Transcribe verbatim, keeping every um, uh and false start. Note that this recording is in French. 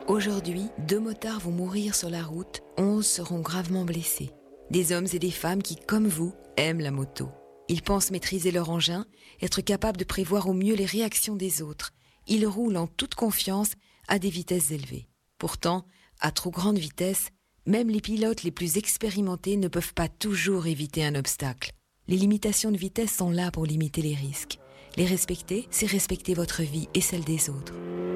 Aujourd'hui, deux motards vont mourir sur la route, onze seront gravement blessés. Des hommes et des femmes qui, comme vous, aiment la moto. Ils pensent maîtriser leur engin, être capables de prévoir au mieux les réactions des autres. Ils roulent en toute confiance à des vitesses élevées. Pourtant, à trop grande vitesse, même les pilotes les plus expérimentés ne peuvent pas toujours éviter un obstacle. Les limitations de vitesse sont là pour limiter les risques. Les respecter, c'est respecter votre vie et celle des autres.